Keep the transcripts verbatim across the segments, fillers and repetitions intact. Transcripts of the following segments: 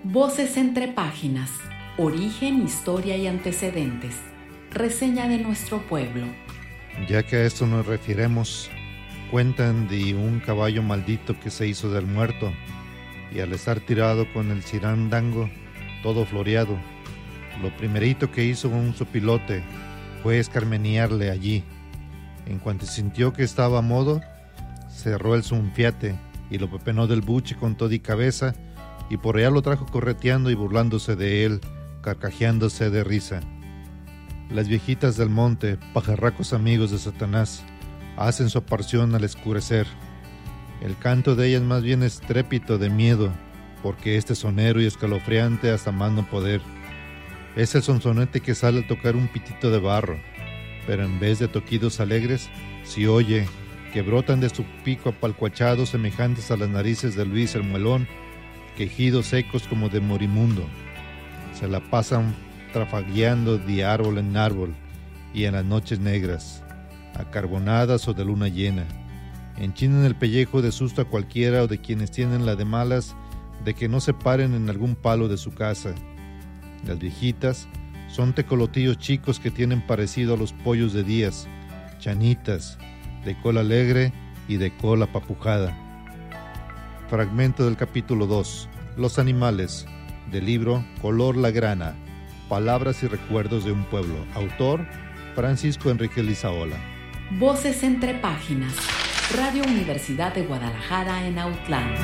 Voces entre páginas, origen, historia y antecedentes. Reseña de nuestro pueblo. Ya que a esto nos refiremos, cuentan de un caballo maldito que se hizo del muerto, y al estar tirado con el cirandango todo floreado, lo primerito que hizo un sopilote fue escarmenearle allí. En cuanto sintió que estaba a modo, cerró el zunfiate y lo pepenó del buche con toda y cabeza, y por allá lo trajo correteando y burlándose de él, carcajeándose de risa. Las viejitas del monte, pajarracos amigos de Satanás, hacen su aparición al escurecer. El canto de ellas más bien estrépito de miedo, porque este sonero y escalofriante hasta más no poder. Es el sonsonete que sale al tocar un pitito de barro, pero en vez de toquidos alegres, se oye que brotan de su pico apalcuachados semejantes a las narices de Luis el Muelón, quejidos secos como de morimundo. Se la pasan trafagueando de árbol en árbol y en las noches negras, acarbonadas o de luna llena. Enchinan el pellejo de susto a cualquiera o de quienes tienen la de malas de que no se paren en algún palo de su casa. Las viejitas son tecolotillos chicos que tienen parecido a los pollos de Díaz, chanitas, de cola alegre y de cola papujada. Fragmento del capítulo dos, Los animales, del libro Color la Grana, Palabras y recuerdos de un pueblo. Autor, Francisco Enrique Lizaola. Voces entre páginas. Radio Universidad de Guadalajara en Autlán.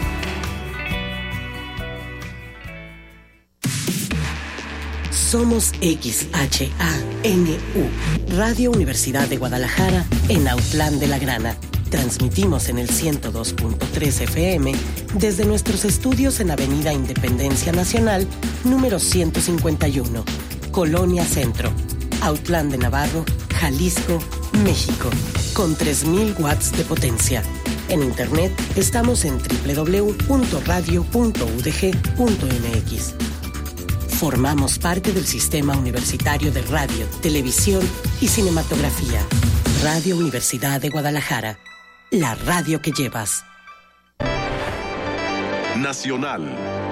Somos X H A N U, Radio Universidad de Guadalajara en Autlán de la Grana. Transmitimos en el ciento dos punto tres F M desde nuestros estudios en Avenida Independencia Nacional, número ciento cincuenta y uno, Colonia Centro, Autlán de Navarro, Jalisco, México, con tres mil watts de potencia. En internet estamos en doble u doble u doble u punto radio punto u d g punto m x. Formamos parte del Sistema Universitario de Radio, Televisión y Cinematografía. Radio Universidad de Guadalajara. La radio que llevas. Nacional.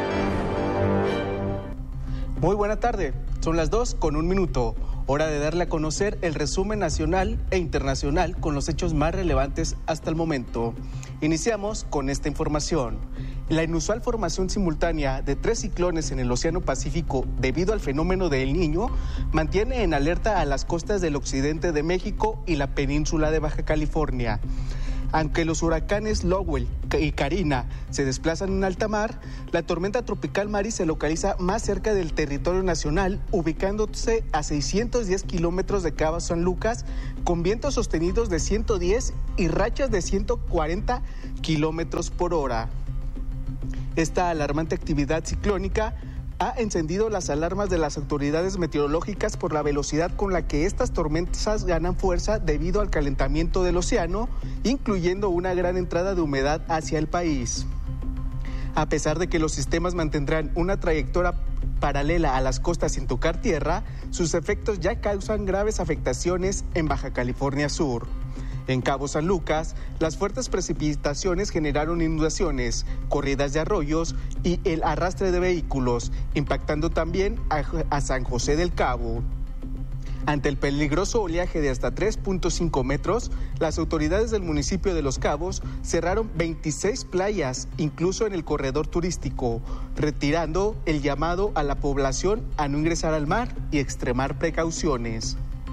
Muy buena tarde. Son las dos con un minuto. Hora de darle a conocer el resumen nacional e internacional con los hechos más relevantes hasta el momento. Iniciamos con esta información. La inusual formación simultánea de tres ciclones en el Océano Pacífico debido al fenómeno de El Niño mantiene en alerta a las costas del occidente de México y la península de Baja California. Aunque los huracanes Lowell y Karina se desplazan en alta mar, la tormenta tropical Mari se localiza más cerca del territorio nacional, ubicándose a seiscientos diez kilómetros de Cabo San Lucas, con vientos sostenidos de ciento diez y rachas de ciento cuarenta kilómetros por hora. Esta alarmante actividad ciclónica ha encendido las alarmas de las autoridades meteorológicas por la velocidad con la que estas tormentas ganan fuerza debido al calentamiento del océano, incluyendo una gran entrada de humedad hacia el país. A pesar de que los sistemas mantendrán una trayectoria paralela a las costas sin tocar tierra, sus efectos ya causan graves afectaciones en Baja California Sur. En Cabo San Lucas, las fuertes precipitaciones generaron inundaciones, corridas de arroyos y el arrastre de vehículos, impactando también a, a San José del Cabo. Ante el peligroso oleaje de hasta tres punto cinco metros, las autoridades del municipio de Los Cabos cerraron veintiséis playas, incluso en el corredor turístico, retirando el llamado a la población a no ingresar al mar y extremar precauciones.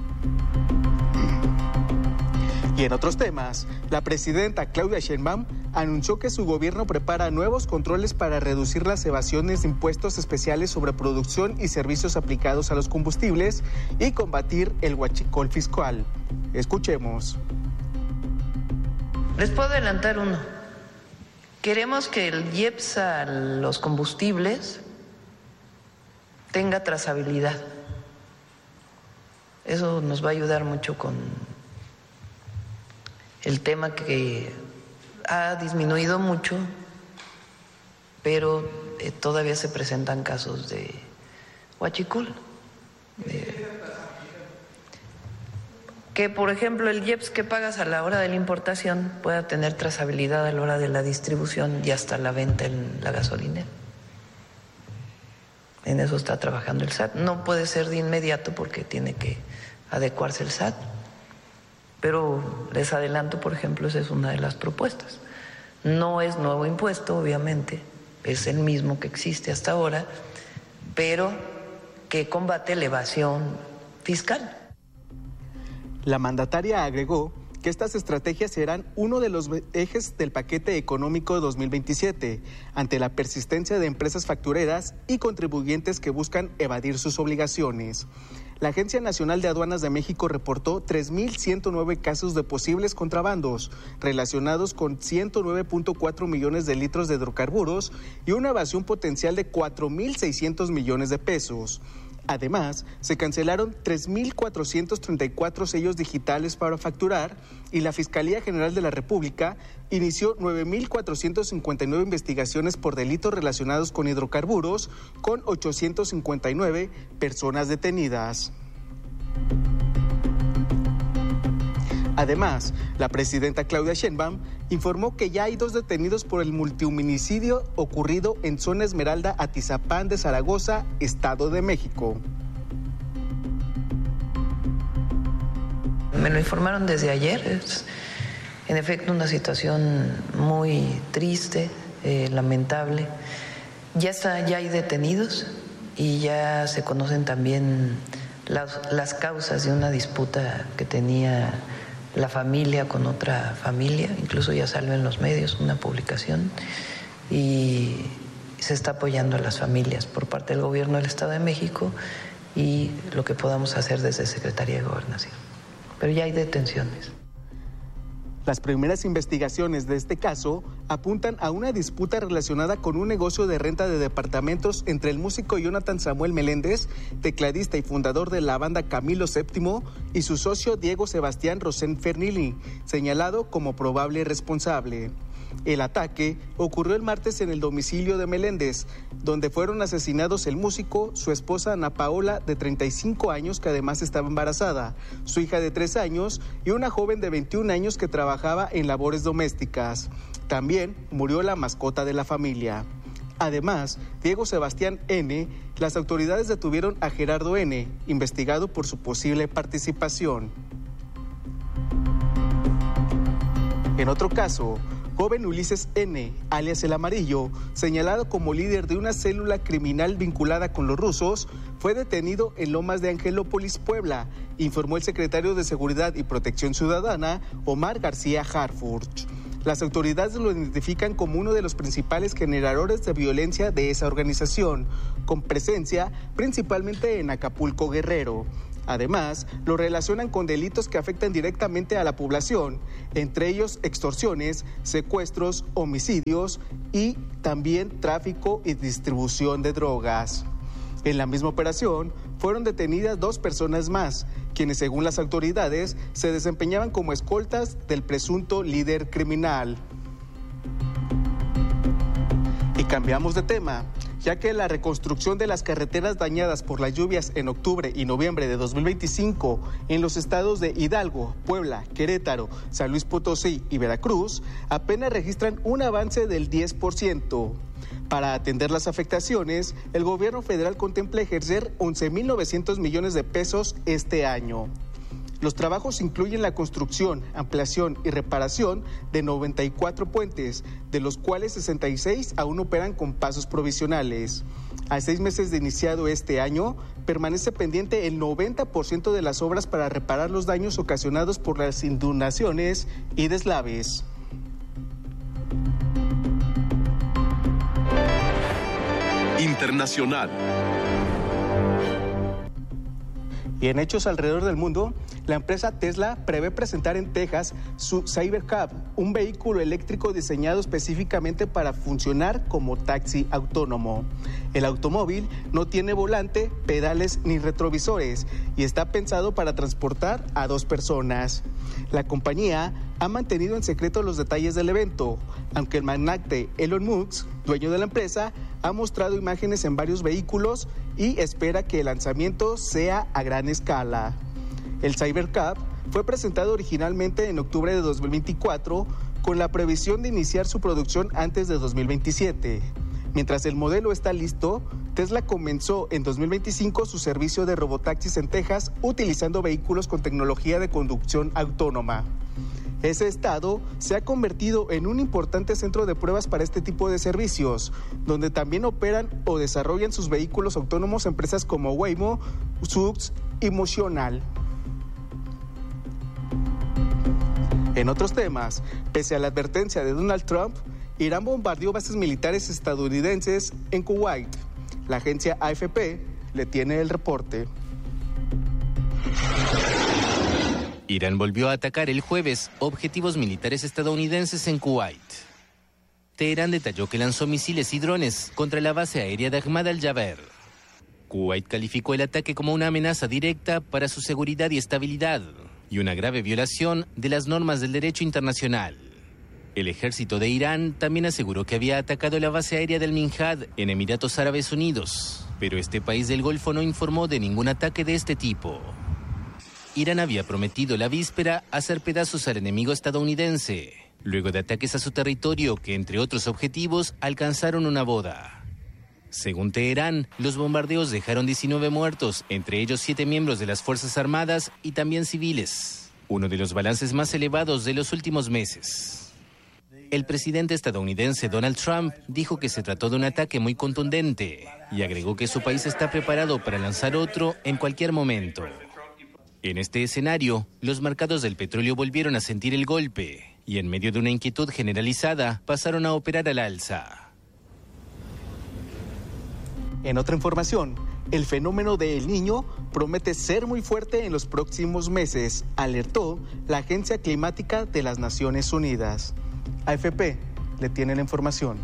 Y en otros temas, la presidenta Claudia Sheinbaum anunció que su gobierno prepara nuevos controles para reducir las evasiones de impuestos especiales sobre producción y servicios aplicados a los combustibles y combatir el huachicol fiscal. Escuchemos. Les puedo adelantar uno. Queremos que el I E P S a los combustibles tenga trazabilidad. Eso nos va a ayudar mucho con el tema que ha disminuido mucho, pero eh, todavía se presentan casos de huachicol. Eh, que, por ejemplo, el I E P S que pagas a la hora de la importación pueda tener trazabilidad a la hora de la distribución y hasta la venta en la gasolinera. En eso está trabajando el S A T. No puede ser de inmediato porque tiene que adecuarse el S A T. Pero les adelanto, por ejemplo, esa es una de las propuestas. No es nuevo impuesto, obviamente, es el mismo que existe hasta ahora, pero que combate la evasión fiscal. La mandataria agregó que estas estrategias serán uno de los ejes del paquete económico de dos mil veintisiete, ante la persistencia de empresas factureras y contribuyentes que buscan evadir sus obligaciones. La Agencia Nacional de Aduanas de México reportó tres mil ciento nueve casos de posibles contrabandos relacionados con ciento nueve punto cuatro millones de litros de hidrocarburos y una evasión potencial de cuatro mil seiscientos millones de pesos. Además, se cancelaron tres mil cuatrocientos treinta y cuatro sellos digitales para facturar y la Fiscalía General de la República inició nueve mil cuatrocientas cincuenta y nueve investigaciones por delitos relacionados con hidrocarburos, con ochocientas cincuenta y nueve personas detenidas. Además, la presidenta Claudia Sheinbaum informó que ya hay dos detenidos por el multihomicidio ocurrido en zona Esmeralda, Atizapán de Zaragoza, Estado de México. Me lo informaron desde ayer. Es, en efecto, una situación muy triste, eh, lamentable. Ya está, ya hay detenidos y ya se conocen también las, las causas de una disputa que tenía la familia con otra familia. Incluso ya salió en los medios una publicación y se está apoyando a las familias por parte del gobierno del Estado de México y lo que podamos hacer desde Secretaría de Gobernación. Pero ya hay detenciones. Las primeras investigaciones de este caso apuntan a una disputa relacionada con un negocio de renta de departamentos entre el músico Jonathan Samuel Meléndez, tecladista y fundador de la banda Camilo séptimo, y su socio Diego Sebastián Rosén Fernili, señalado como probable responsable. El ataque ocurrió el martes en el domicilio de Meléndez, donde fueron asesinados el músico, su esposa Ana Paola, de treinta y cinco años, que además estaba embarazada, su hija de tres años y una joven de veintiún años que trabajaba en labores domésticas. También murió la mascota de la familia. Además, Diego Sebastián N., las autoridades detuvieron a Gerardo N., investigado por su posible participación. En otro caso, joven Ulises N., alias El Amarillo, señalado como líder de una célula criminal vinculada con los rusos, fue detenido en Lomas de Angelópolis, Puebla, informó el secretario de Seguridad y Protección Ciudadana, Omar García Harfurch. Las autoridades lo identifican como uno de los principales generadores de violencia de esa organización, con presencia principalmente en Acapulco, Guerrero. Además, lo relacionan con delitos que afectan directamente a la población, entre ellos extorsiones, secuestros, homicidios y también tráfico y distribución de drogas. En la misma operación, fueron detenidas dos personas más, quienes según las autoridades se desempeñaban como escoltas del presunto líder criminal. Y cambiamos de tema, ya que la reconstrucción de las carreteras dañadas por las lluvias en octubre y noviembre de dos mil veinticinco en los estados de Hidalgo, Puebla, Querétaro, San Luis Potosí y Veracruz apenas registran un avance del diez por ciento. Para atender las afectaciones, el gobierno federal contempla ejercer once mil novecientos millones de pesos este año. Los trabajos incluyen la construcción, ampliación y reparación de noventa y cuatro puentes, de los cuales sesenta y seis aún operan con pasos provisionales. A seis meses de iniciado este año, permanece pendiente el noventa por ciento de las obras para reparar los daños ocasionados por las inundaciones y deslaves. Internacional. Y en hechos alrededor del mundo, la empresa Tesla prevé presentar en Texas su Cybercab, un vehículo eléctrico diseñado específicamente para funcionar como taxi autónomo. El automóvil no tiene volante, pedales ni retrovisores y está pensado para transportar a dos personas. La compañía ha mantenido en secreto los detalles del evento, aunque el magnate Elon Musk, dueño de la empresa, ha mostrado imágenes en varios vehículos y espera que el lanzamiento sea a gran escala. El Cybercab fue presentado originalmente en octubre de dos mil veinticuatro con la previsión de iniciar su producción antes de dos mil veintisiete. Mientras el modelo está listo, Tesla comenzó en dos mil veinticinco su servicio de robotaxis en Texas utilizando vehículos con tecnología de conducción autónoma. Ese estado se ha convertido en un importante centro de pruebas para este tipo de servicios, donde también operan o desarrollan sus vehículos autónomos empresas como Waymo, Zoox y Motional. En otros temas, pese a la advertencia de Donald Trump, Irán bombardeó bases militares estadounidenses en Kuwait. La agencia A F P le tiene el reporte. Irán volvió a atacar el jueves objetivos militares estadounidenses en Kuwait. Teherán detalló que lanzó misiles y drones contra la base aérea de Ahmad al-Jaber. Kuwait calificó el ataque como una amenaza directa para su seguridad y estabilidad y una grave violación de las normas del derecho internacional. El ejército de Irán también aseguró que había atacado la base aérea del Minhad en Emiratos Árabes Unidos, pero este país del Golfo no informó de ningún ataque de este tipo. Irán había prometido la víspera hacer pedazos al enemigo estadounidense, luego de ataques a su territorio que, entre otros objetivos, alcanzaron una boda. Según Teherán, los bombardeos dejaron diecinueve muertos, entre ellos siete miembros de las Fuerzas Armadas y también civiles, uno de los balances más elevados de los últimos meses. El presidente estadounidense Donald Trump dijo que se trató de un ataque muy contundente y agregó que su país está preparado para lanzar otro en cualquier momento. En este escenario, los mercados del petróleo volvieron a sentir el golpe y en medio de una inquietud generalizada pasaron a operar al alza. En otra información, el fenómeno de El Niño promete ser muy fuerte en los próximos meses, alertó la Agencia Climática de las Naciones Unidas. A F P le tiene la información.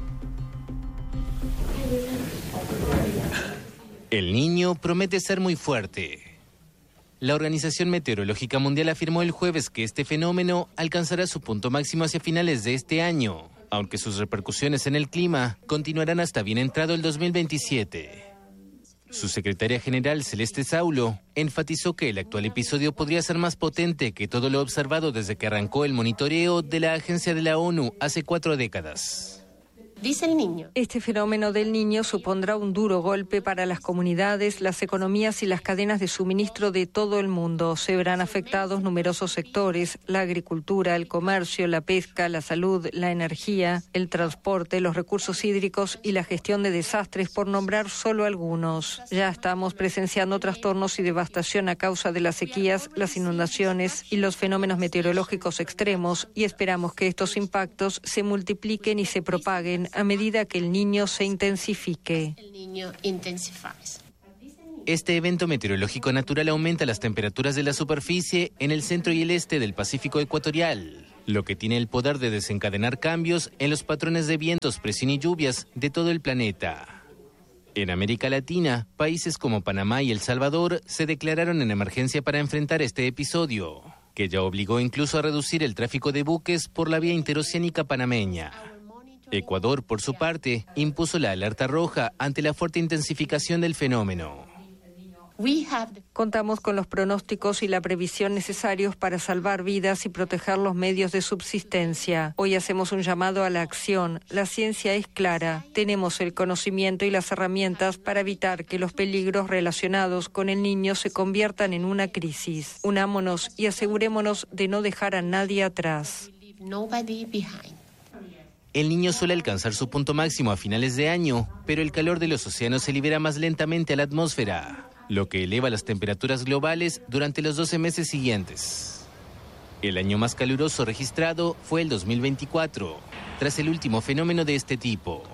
El Niño promete ser muy fuerte. La Organización Meteorológica Mundial afirmó el jueves que este fenómeno alcanzará su punto máximo hacia finales de este año, aunque sus repercusiones en el clima continuarán hasta bien entrado el dos mil veintisiete. Su secretaria general, Celeste Saulo, enfatizó que el actual episodio podría ser más potente que todo lo observado desde que arrancó el monitoreo de la Agencia de la ONU hace cuatro décadas. Dice el Niño. Este fenómeno del Niño supondrá un duro golpe para las comunidades, las economías y las cadenas de suministro de todo el mundo. Se verán afectados numerosos sectores: la agricultura, el comercio, la pesca, la salud, la energía, el transporte, los recursos hídricos y la gestión de desastres, por nombrar solo algunos. Ya estamos presenciando trastornos y devastación a causa de las sequías, las inundaciones y los fenómenos meteorológicos extremos, y esperamos que estos impactos se multipliquen y se propaguen a medida que el Niño se intensifique. El Niño intensifies. Este evento meteorológico natural aumenta las temperaturas de la superficie en el centro y el este del Pacífico ecuatorial, lo que tiene el poder de desencadenar cambios en los patrones de vientos, presión y lluvias de todo el planeta. En América Latina, países como Panamá y El Salvador se declararon en emergencia para enfrentar este episodio, que ya obligó incluso a reducir el tráfico de buques por la vía interoceánica panameña. Ecuador, por su parte, impuso la alerta roja ante la fuerte intensificación del fenómeno. Contamos con los pronósticos y la previsión necesarios para salvar vidas y proteger los medios de subsistencia. Hoy hacemos un llamado a la acción. La ciencia es clara. Tenemos el conocimiento y las herramientas para evitar que los peligros relacionados con el Niño se conviertan en una crisis. Unámonos y asegurémonos de no dejar a nadie atrás. El Niño suele alcanzar su punto máximo a finales de año, pero el calor de los océanos se libera más lentamente a la atmósfera, lo que eleva las temperaturas globales durante los doce meses siguientes. El año más caluroso registrado fue el dos mil veinticuatro, tras el último fenómeno de este tipo.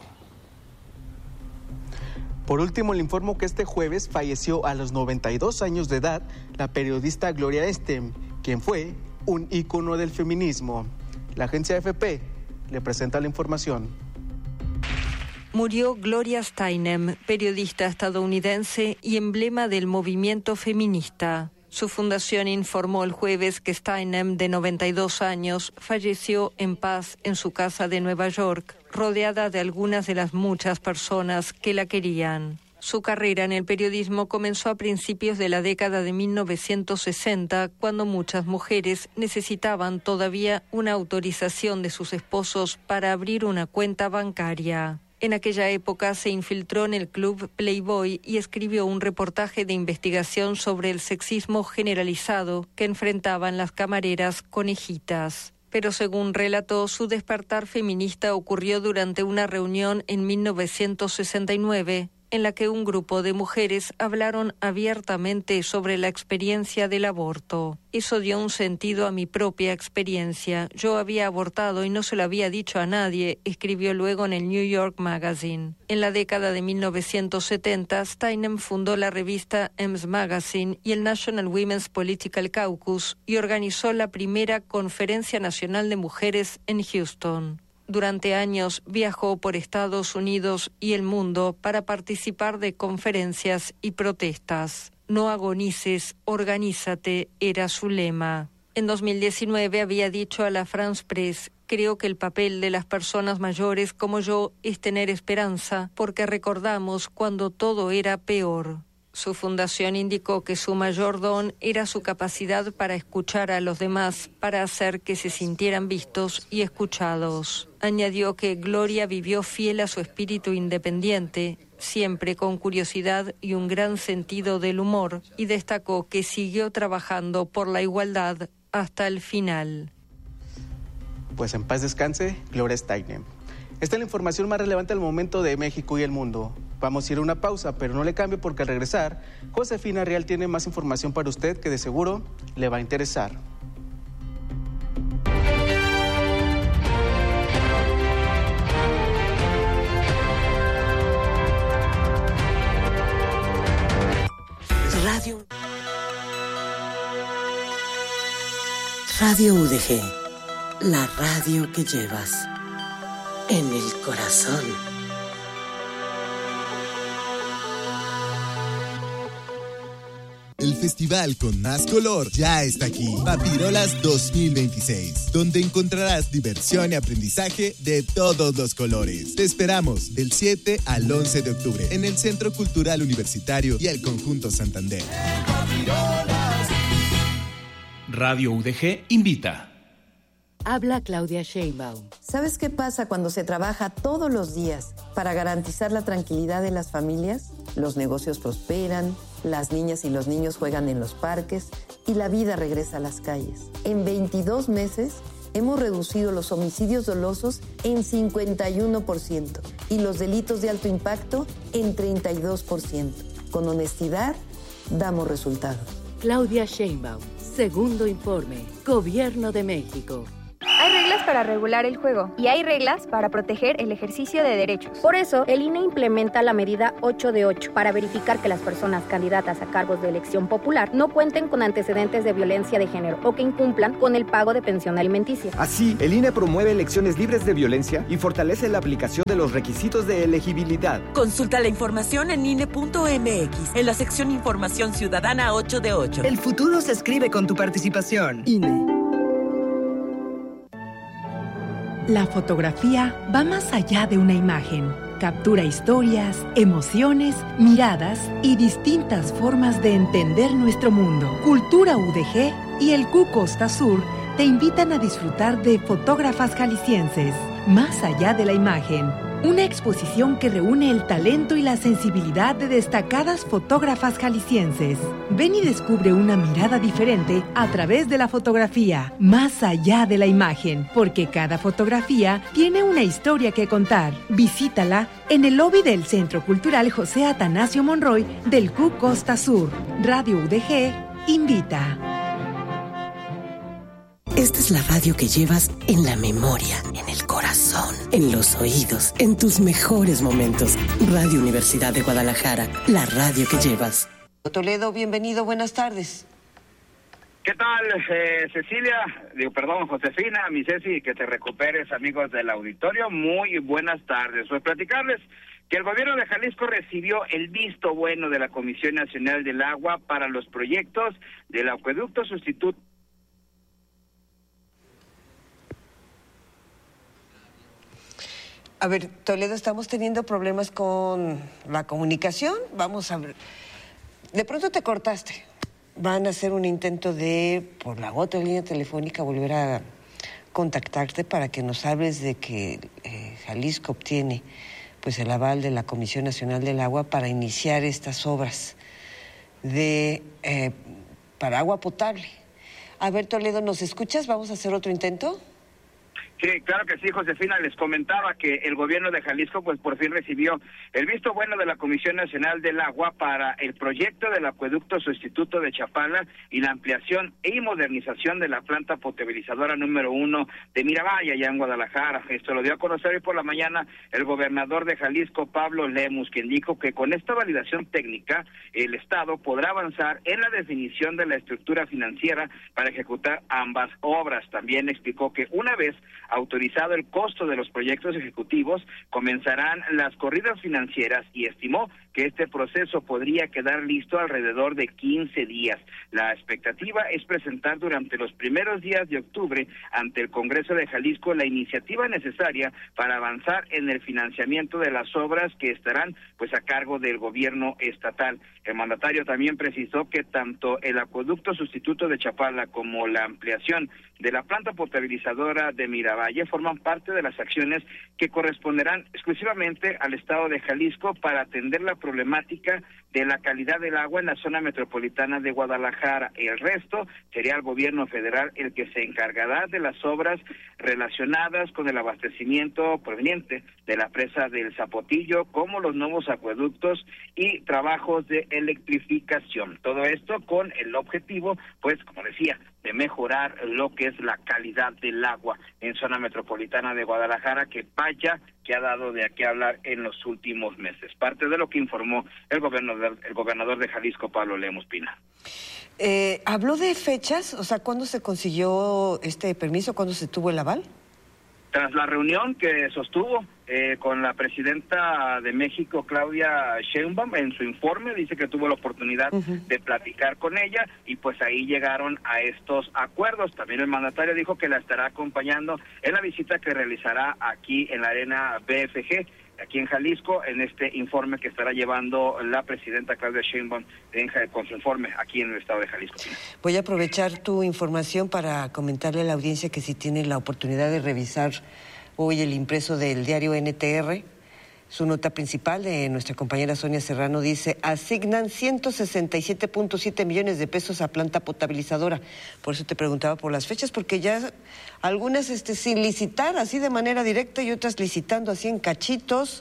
Por último, le informo que este jueves falleció a los noventa y dos años de edad la periodista Gloria Estem, quien fue un ícono del feminismo. La agencia A F P le presenta la información. Murió Gloria Steinem, periodista estadounidense y emblema del movimiento feminista. Su fundación informó el jueves que Steinem, de noventa y dos años, falleció en paz en su casa de Nueva York, rodeada de algunas de las muchas personas que la querían. Su carrera en el periodismo comenzó a principios de la década de mil novecientos sesenta, cuando muchas mujeres necesitaban todavía una autorización de sus esposos para abrir una cuenta bancaria. En aquella época se infiltró en el club Playboy y escribió un reportaje de investigación sobre el sexismo generalizado que enfrentaban las camareras conejitas. Pero según relató, su despertar feminista ocurrió durante una reunión en mil novecientos sesenta y nueve, en la que un grupo de mujeres hablaron abiertamente sobre la experiencia del aborto. Eso dio un sentido a mi propia experiencia. Yo había abortado y no se lo había dicho a nadie, escribió luego en el New York Magazine. En la década de mil novecientos setenta, Steinem fundó la revista Ems Magazine y el National Women's Political Caucus y organizó la primera Conferencia Nacional de Mujeres en Houston. Durante años viajó por Estados Unidos y el mundo para participar de conferencias y protestas. No agonices, organízate, era su lema. En dos mil diecinueve había dicho a la France Press: creo que el papel de las personas mayores como yo es tener esperanza, porque recordamos cuando todo era peor. Su fundación indicó que su mayor don era su capacidad para escuchar a los demás, para hacer que se sintieran vistos y escuchados. Añadió que Gloria vivió fiel a su espíritu independiente, siempre con curiosidad y un gran sentido del humor, y destacó que siguió trabajando por la igualdad hasta el final. Pues en paz descanse, Gloria Steinem. Esta es la información más relevante al momento de México y el mundo. Vamos a ir a una pausa, pero no le cambie porque al regresar, Josefina Real tiene más información para usted que de seguro le va a interesar. Radio. Radio U D G, la radio que llevas en el corazón. El festival con más color ya está aquí, Papirolas dos mil veintiséis, donde encontrarás diversión y aprendizaje de todos los colores. Te esperamos del siete al once de octubre en el Centro Cultural Universitario y el Conjunto Santander. Radio U D G invita. Habla Claudia Sheinbaum. ¿Sabes qué pasa cuando se trabaja todos los días para garantizar la tranquilidad de las familias? Los negocios prosperan, las niñas y los niños juegan en los parques y la vida regresa a las calles. En veintidós meses hemos reducido los homicidios dolosos en cincuenta y uno por ciento y los delitos de alto impacto en treinta y dos por ciento. Con honestidad, damos resultados. Claudia Sheinbaum, segundo informe, Gobierno de México. Hay reglas para regular el juego y hay reglas para proteger el ejercicio de derechos. Por eso, el I N E implementa la medida ocho de ocho para verificar que las personas candidatas a cargos de elección popular no cuenten con antecedentes de violencia de género o que incumplan con el pago de pensión alimenticia. Así, el I N E promueve elecciones libres de violencia y fortalece la aplicación de los requisitos de elegibilidad. Consulta la información en I N E punto M X, en la sección Información Ciudadana ocho de ocho. El futuro se escribe con tu participación. I N E. La fotografía va más allá de una imagen. Captura historias, emociones, miradas y distintas formas de entender nuestro mundo. Cultura U D G y el Q Costa Sur te invitan a disfrutar de Fotógrafas Jaliscienses, más allá de la imagen. Una exposición que reúne el talento y la sensibilidad de destacadas fotógrafas jaliscienses. Ven y descubre una mirada diferente a través de la fotografía, más allá de la imagen, porque cada fotografía tiene una historia que contar. Visítala en el lobby del Centro Cultural José Atanasio Monroy del Q Costa Sur. Radio U D G invita. Esta es la radio que llevas en la memoria, en el corazón, en los oídos, en tus mejores momentos. Radio Universidad de Guadalajara, la radio que llevas. Toledo, bienvenido, buenas tardes. ¿Qué tal, eh, Cecilia? Digo, perdón, Josefina, mi Ceci, que te recuperes, amigos del auditorio. Muy buenas tardes. Pues platicarles que el gobierno de Jalisco recibió el visto bueno de la Comisión Nacional del Agua para los proyectos del acueducto sustituto. A ver, Toledo, estamos teniendo problemas con la comunicación. Vamos a ver. De pronto te cortaste. Van a hacer un intento de, por la otra línea telefónica, volver a contactarte para que nos hables de que eh, Jalisco obtiene pues el aval de la Comisión Nacional del Agua para iniciar estas obras de eh, para agua potable. A ver, Toledo, ¿nos escuchas? ¿Vamos a hacer otro intento? Sí, claro que sí, Josefina. Les comentaba que el gobierno de Jalisco pues por fin recibió el visto bueno de la Comisión Nacional del Agua para el proyecto del acueducto sustituto de Chapala y la ampliación y modernización de la planta potabilizadora número uno de Miravalle, allá en Guadalajara. Esto lo dio a conocer hoy por la mañana el gobernador de Jalisco, Pablo Lemus, quien dijo que con esta validación técnica el Estado podrá avanzar en la definición de la estructura financiera para ejecutar ambas obras. También explicó que una vez autorizado el costo de los proyectos ejecutivos, comenzarán las corridas financieras y estimó que este proceso podría quedar listo alrededor de quince días. La expectativa es presentar durante los primeros días de octubre ante el Congreso de Jalisco la iniciativa necesaria para avanzar en el financiamiento de las obras que estarán pues a cargo del gobierno estatal. El mandatario también precisó que tanto el acueducto sustituto de Chapala como la ampliación de la planta potabilizadora de Miravalle forman parte de las acciones que corresponderán exclusivamente al Estado de Jalisco para atender la problemática de la calidad del agua en la zona metropolitana de Guadalajara. El resto sería el gobierno federal el que se encargará de las obras relacionadas con el abastecimiento proveniente de la presa del Zapotillo, como los nuevos acueductos y trabajos de electrificación. Todo esto con el objetivo, pues, como decía, de mejorar lo que es la calidad del agua en zona metropolitana de Guadalajara, que vaya que ha dado de qué hablar en los últimos meses. Parte de lo que informó el gobernador, el gobernador de Jalisco, Pablo Lemus Pina. Eh, ¿Habló de fechas? O sea, ¿cuándo se consiguió este permiso? ¿Cuándo se tuvo el aval? Tras la reunión que sostuvo eh, con la presidenta de México, Claudia Sheinbaum, en su informe dice que tuvo la oportunidad uh-huh. de platicar con ella y pues ahí llegaron a estos acuerdos. También el mandatario dijo que la estará acompañando en la visita que realizará aquí en la Arena B F G, aquí en Jalisco, en este informe que estará llevando la presidenta Claudia Sheinbaum en, con su informe aquí en el estado de Jalisco. Voy a aprovechar tu información para comentarle a la audiencia que si tiene la oportunidad de revisar hoy el impreso del diario N T R, su nota principal de nuestra compañera Sonia Serrano dice: asignan ciento sesenta y siete punto siete millones de pesos a planta potabilizadora. Por eso te preguntaba por las fechas, porque ya algunas este, sin licitar así de manera directa y otras licitando así en cachitos,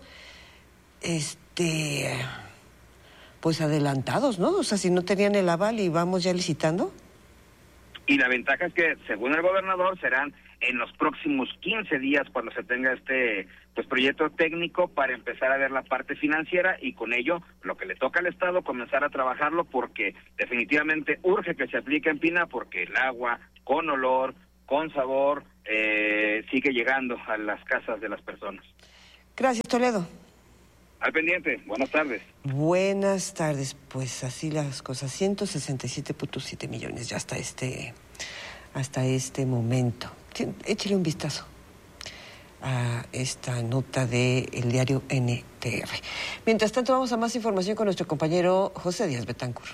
este, pues adelantados, ¿no? O sea, si no tenían el aval y vamos ya licitando. Y la ventaja es que, según el gobernador, serán en los próximos quince días cuando se tenga este pues proyecto técnico para empezar a ver la parte financiera y con ello lo que le toca al Estado comenzar a trabajarlo, porque definitivamente urge que se aplique en Pina, porque el agua con olor, con sabor, eh, sigue llegando a las casas de las personas. Gracias, Toledo. Al pendiente, buenas tardes. Buenas tardes, pues así las cosas, ciento sesenta y siete punto siete millones ya hasta este, hasta este momento. Sí, échale un vistazo a esta nota del diario N T R. Mientras tanto, vamos a más información con nuestro compañero José Díaz Betancourt.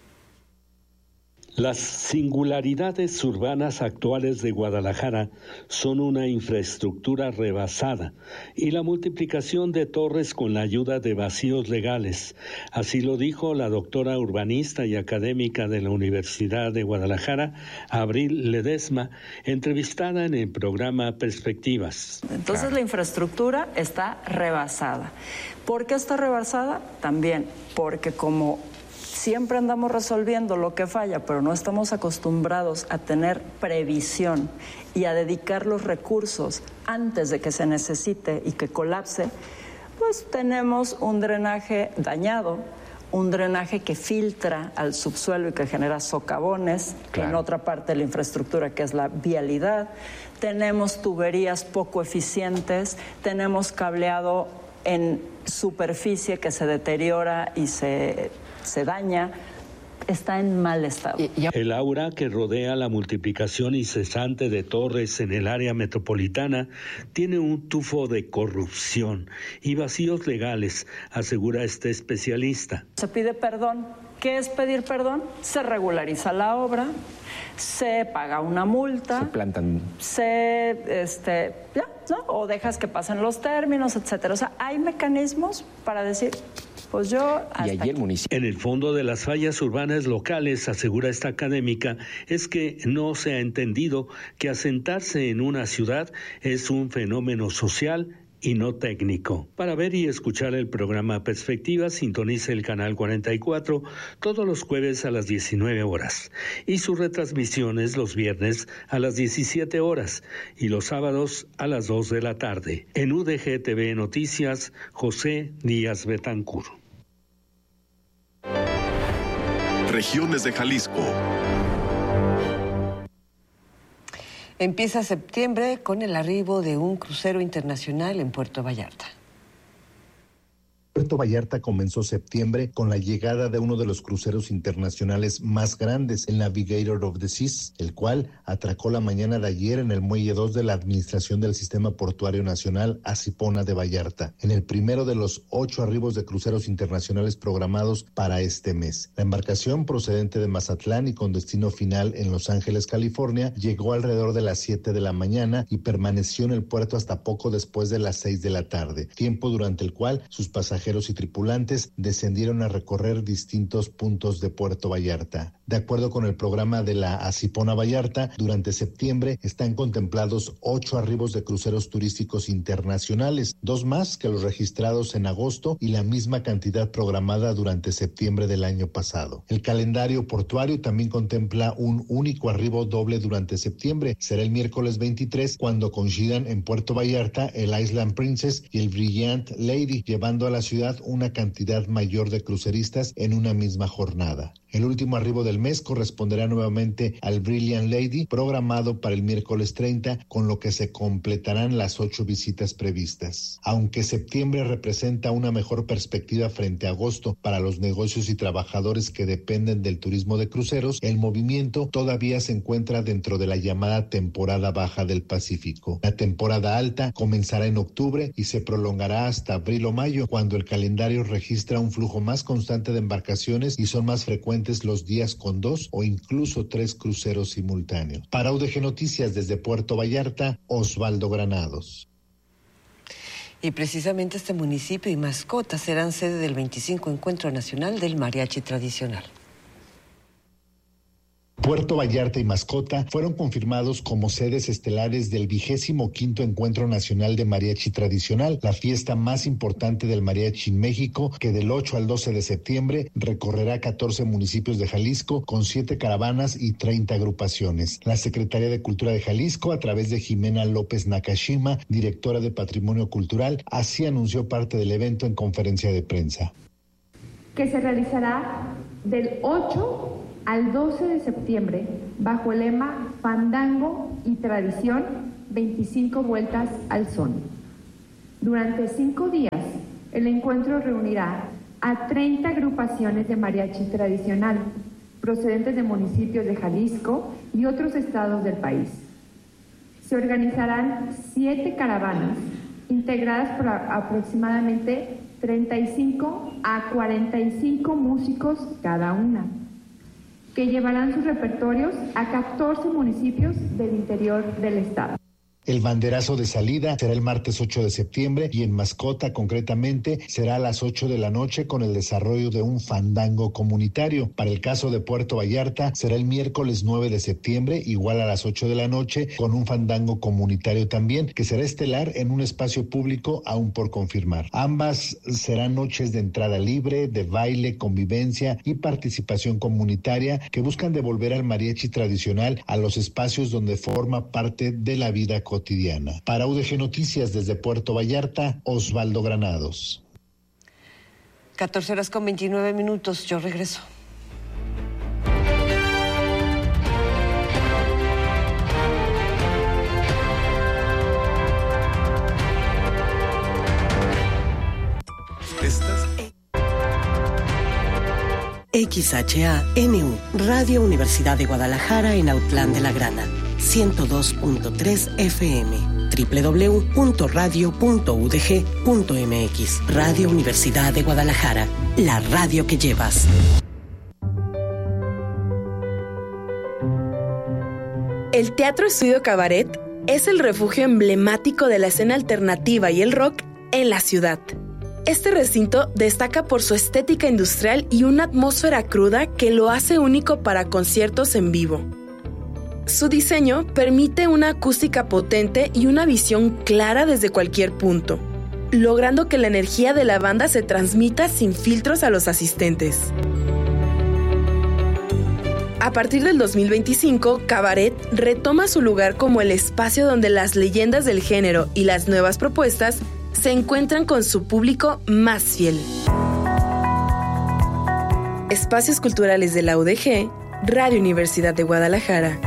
Las singularidades urbanas actuales de Guadalajara son una infraestructura rebasada y la multiplicación de torres con la ayuda de vacíos legales. Así lo dijo la doctora urbanista y académica de la Universidad de Guadalajara, Abril Ledesma, entrevistada en el programa Perspectivas. Entonces claro, la infraestructura está rebasada. ¿Por qué está rebasada? También porque como siempre andamos resolviendo lo que falla, pero no estamos acostumbrados a tener previsión y a dedicar los recursos antes de que se necesite y que colapse, pues tenemos un drenaje dañado, un drenaje que filtra al subsuelo y que genera socavones, claro, en otra parte de la infraestructura que es la vialidad. Tenemos tuberías poco eficientes, tenemos cableado en superficie que se deteriora y se... se daña, está en mal estado. El aura que rodea la multiplicación incesante de torres en el área metropolitana tiene un tufo de corrupción y vacíos legales, asegura este especialista. Se pide perdón. ¿Qué es pedir perdón? Se regulariza la obra, se paga una multa, se plantan, se, este, ya, ¿no? O dejas que pasen los términos, etcétera. O sea, hay mecanismos para decir, pues yo hasta y allí el municipio. En el fondo de las fallas urbanas locales, asegura esta académica, es que no se ha entendido que asentarse en una ciudad es un fenómeno social y no técnico. Para ver y escuchar el programa Perspectiva, sintonice el canal cuarenta y cuatro todos los jueves a las diecinueve horas y sus retransmisiones los viernes a las diecisiete horas y los sábados a las dos de la tarde. En U D G T V Noticias, José Díaz Betancur. Regiones de Jalisco. Empieza septiembre con el arribo de un crucero internacional en Puerto Vallarta. Puerto Vallarta comenzó septiembre con la llegada de uno de los cruceros internacionales más grandes, el Navigator of the Seas, el cual atracó la mañana de ayer en el Muelle dos de la Administración del Sistema Portuario Nacional Asipona de Vallarta, en el primero de los ocho arribos de cruceros internacionales programados para este mes. La embarcación, procedente de Mazatlán y con destino final en Los Ángeles, California, llegó alrededor de las siete de la mañana y permaneció en el puerto hasta poco después de las seis de la tarde, tiempo durante el cual sus pasajeros y tripulantes descendieron a recorrer distintos puntos de Puerto Vallarta. De acuerdo con el programa de la Asipona Vallarta, durante septiembre están contemplados ocho arribos de cruceros turísticos internacionales, dos más que los registrados en agosto y la misma cantidad programada durante septiembre del año pasado. El calendario portuario también contempla un único arribo doble durante septiembre. Será el miércoles veintitrés cuando coincidan en Puerto Vallarta el Island Princess y el Brilliant Lady, llevando a la ciudad una cantidad mayor de cruceristas en una misma jornada. El último arribo del mes corresponderá nuevamente al Brilliant Lady, programado para el miércoles treinta, con lo que se completarán las ocho visitas previstas. Aunque septiembre representa una mejor perspectiva frente a agosto para los negocios y trabajadores que dependen del turismo de cruceros, el movimiento todavía se encuentra dentro de la llamada temporada baja del Pacífico. La temporada alta comenzará en octubre y se prolongará hasta abril o mayo, cuando el calendario registra un flujo más constante de embarcaciones y son más frecuentes los días con dos o incluso tres cruceros simultáneos. Para U D G Noticias desde Puerto Vallarta, Osvaldo Granados. Y precisamente este municipio y Mascota serán sede del veinticinco Encuentro Nacional del Mariachi Tradicional. Puerto Vallarta y Mascota fueron confirmados como sedes estelares del vigésimo quinto Encuentro Nacional de Mariachi Tradicional, la fiesta más importante del mariachi en México, que del ocho al doce de septiembre recorrerá catorce municipios de Jalisco con siete caravanas y treinta agrupaciones. La Secretaría de Cultura de Jalisco, a través de Jimena López Nakashima, directora de Patrimonio Cultural, así anunció parte del evento en conferencia de prensa. Que se realizará del ocho al doce de septiembre, bajo el lema Fandango y Tradición, veinticinco vueltas al son. Durante cinco días, el encuentro reunirá a treinta agrupaciones de mariachi tradicional, procedentes de municipios de Jalisco y otros estados del país. Se organizarán siete caravanas, integradas por aproximadamente treinta y cinco a cuarenta y cinco músicos cada una, que llevarán sus repertorios a catorce municipios del interior del estado. El banderazo de salida será el martes ocho de septiembre y en Mascota concretamente será a las ocho de la noche con el desarrollo de un fandango comunitario. Para el caso de Puerto Vallarta será el miércoles nueve de septiembre, igual a las ocho de la noche, con un fandango comunitario también, que será estelar en un espacio público aún por confirmar. Ambas serán noches de entrada libre, de baile, convivencia y participación comunitaria que buscan devolver al mariachi tradicional a los espacios donde forma parte de la vida cotidiana. cotidiana. Para U D G Noticias desde Puerto Vallarta, Osvaldo Granados. catorce horas con veintinueve minutos, yo regreso. Estás X H A N U, Radio Universidad de Guadalajara en Autlán de la Grana, ciento dos punto tres F M, doble u doble u doble u punto radio punto u d g punto m x. Radio Universidad de Guadalajara, la radio que llevas. El Teatro Estudio Cabaret es el refugio emblemático de la escena alternativa y el rock en la ciudad. Este recinto destaca por su estética industrial y una atmósfera cruda que lo hace único para conciertos en vivo. Su diseño permite una acústica potente y una visión clara desde cualquier punto, logrando que la energía de la banda se transmita sin filtros a los asistentes. A partir del dos mil veinticinco, Cabaret retoma su lugar como el espacio donde las leyendas del género y las nuevas propuestas se encuentran con su público más fiel. Espacios Culturales de la U D G, Radio Universidad de Guadalajara.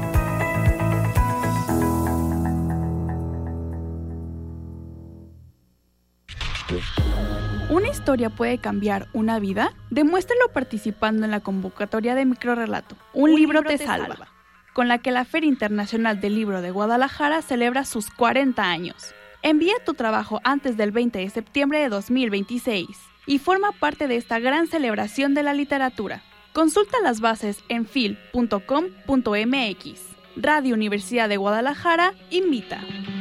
¿Una historia puede cambiar una vida? Demuéstralo participando en la convocatoria de Microrrelato, Un, Un libro, libro te, te salva, salva, con la que la Feria Internacional del Libro de Guadalajara celebra sus cuarenta años. Envía tu trabajo antes del veinte de septiembre de dos mil veintiséis y forma parte de esta gran celebración de la literatura. Consulta las bases en fil punto com punto m x. Radio Universidad de Guadalajara invita.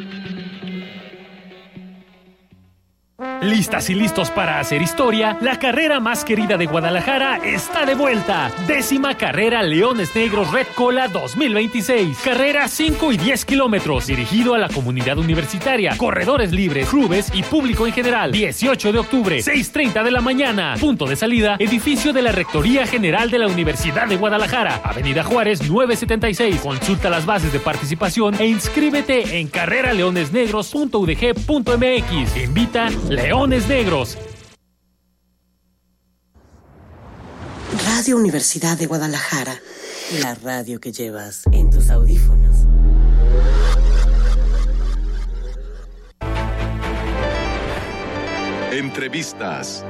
Listas y listos para hacer historia, la carrera más querida de Guadalajara está de vuelta. Décima carrera Leones Negros Red Cola dos mil veintiséis. Carrera cinco y diez kilómetros, dirigido a la comunidad universitaria, corredores libres, clubes y público en general. dieciocho de octubre, seis treinta de la mañana. Punto de salida, edificio de la Rectoría General de la Universidad de Guadalajara, Avenida Juárez novecientos setenta y seis. Consulta las bases de participación e inscríbete en carrera leones negros punto u d g punto m x. Invita Leones Negros. Radio Universidad de Guadalajara, la radio que llevas en tus audífonos. Entrevistas.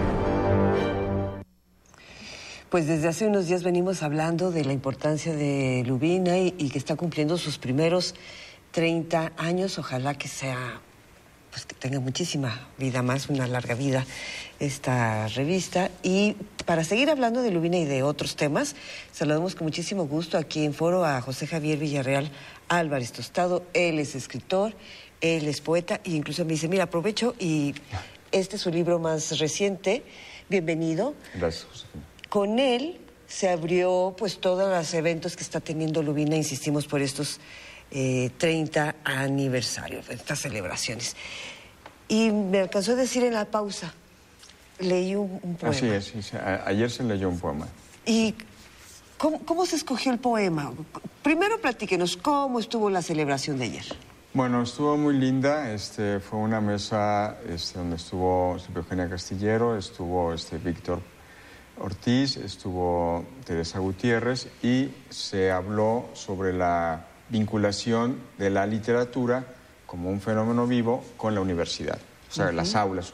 Pues desde hace unos días venimos hablando de la importancia de Lubina y, y que está cumpliendo sus primeros treinta años. Ojalá que sea... pues que tenga muchísima vida más, una larga vida esta revista. Y para seguir hablando de Lubina y de otros temas, saludamos con muchísimo gusto aquí en foro a José Javier Villarreal Álvarez Tostado. Él es escritor, él es poeta, e incluso me dice, mira, aprovecho y este es su libro más reciente. Bienvenido. Gracias, Josefina. Con él se abrió pues todos los eventos que está teniendo Lubina, insistimos, por estos Eh, treinta aniversario, estas celebraciones. Y me alcanzó a decir en la pausa, leí un, un poema. Así es, sí, a, ayer se leyó un poema. ¿Y cómo, cómo se escogió el poema? Primero platíquenos, ¿cómo estuvo la celebración de ayer? Bueno, estuvo muy linda, este, fue una mesa este, donde estuvo Eugenia Castillero, estuvo este, Víctor Ortiz, estuvo Teresa Gutiérrez y se habló sobre la vinculación de la literatura como un fenómeno vivo con la universidad, o sea, uh-huh. las aulas